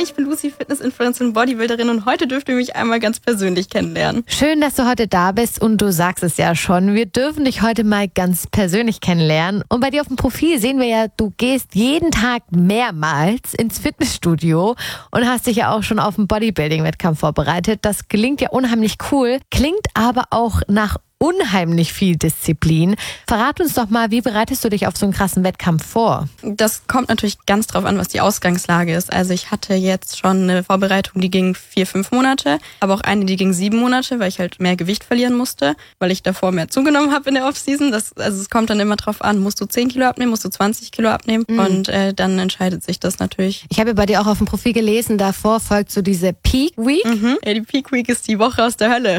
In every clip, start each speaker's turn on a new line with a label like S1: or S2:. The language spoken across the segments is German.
S1: ich bin Lucy, Fitness-Influencerin, Bodybuilderin und heute dürft ihr mich einmal ganz persönlich kennenlernen.
S2: Schön, dass du heute da bist und du sagst es ja schon, wir dürfen dich heute mal ganz persönlich kennenlernen. Und bei dir auf dem Profil sehen wir ja, du gehst jeden Tag mehrmals ins Fitnessstudio und hast dich ja auch schon auf einen Bodybuilding-Wettkampf vorbereitet. Das klingt ja unheimlich cool, klingt aber auch nach unheimlich viel Disziplin. Verrat uns doch mal, wie bereitest du dich auf so einen krassen Wettkampf vor?
S1: Das kommt natürlich ganz drauf an, was die Ausgangslage ist. Also ich hatte jetzt schon eine Vorbereitung, die ging 4-5 Monate, aber auch eine, die ging 7 Monate, weil ich halt mehr Gewicht verlieren musste, weil ich davor mehr zugenommen habe in der Offseason. Also es kommt dann immer drauf an, musst du 10 Kilo abnehmen, musst du 20 Kilo abnehmen und dann entscheidet sich das natürlich.
S2: Ich habe ja bei dir auch auf dem Profil gelesen, davor folgt so diese Peak Week.
S1: Ja, die Peak Week ist die Woche aus der Hölle.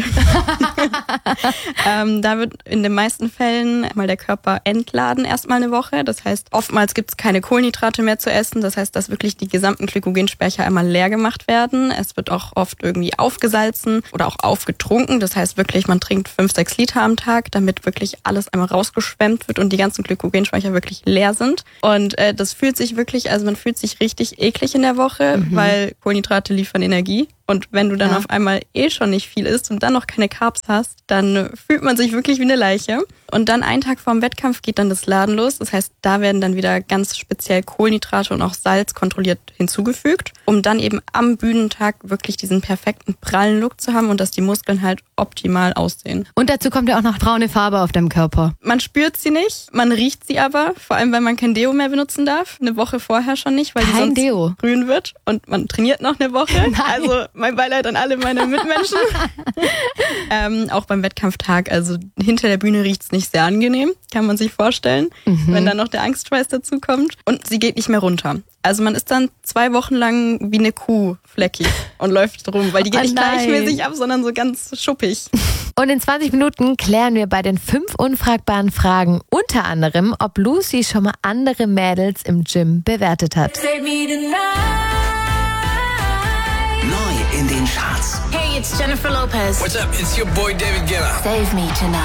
S1: Da wird in den meisten Fällen mal der Körper entladen erstmal eine Woche. Das heißt, oftmals gibt es keine Kohlenhydrate mehr zu essen. Das heißt, dass wirklich die gesamten Glykogenspeicher einmal leer gemacht werden. Es wird auch oft irgendwie aufgesalzen oder auch aufgetrunken. Das heißt wirklich, man trinkt 5-6 Liter am Tag, damit wirklich alles einmal rausgeschwemmt wird und die ganzen Glykogenspeicher wirklich leer sind. Und das fühlt sich wirklich, also man fühlt sich richtig eklig in der Woche, weil Kohlenhydrate liefern Energie. Und wenn du dann auf einmal schon nicht viel isst und dann noch keine Carbs hast, dann fühlt man sich wirklich wie eine Leiche. Und dann einen Tag vor dem Wettkampf geht dann das Laden los. Das heißt, da werden dann wieder ganz speziell Kohlenhydrate und auch Salz kontrolliert hinzugefügt, um dann eben am Bühnentag wirklich diesen perfekten prallen Look zu haben und dass die Muskeln halt optimal aussehen.
S2: Und dazu kommt ja auch noch braune Farbe auf deinem Körper.
S1: Man spürt sie nicht, man riecht sie aber, vor allem, weil man kein Deo mehr benutzen darf. Eine Woche vorher schon nicht, weil die sonst grün wird. Und man trainiert noch eine Woche.
S2: Nein.
S1: Also mein Beileid an alle meine Mitmenschen. Auch beim Wettkampftag, also hinter der Bühne riecht's nicht sehr angenehm, kann man sich vorstellen, wenn dann noch der Angstschweiß dazu kommt. Und sie geht nicht mehr runter. Also man ist dann 2 Wochen lang wie eine Kuh fleckig und läuft rum, weil die geht nicht gleichmäßig ab, sondern so ganz schuppig.
S2: Und in 20 Minuten klären wir bei den 5 unfragbaren Fragen unter anderem, ob Lucy schon mal andere Mädels im Gym bewertet hat.
S3: Neu in den Charts.
S4: Hey, it's Jennifer Lopez.
S3: What's up? It's your boy David Guetta.
S4: Save me tonight.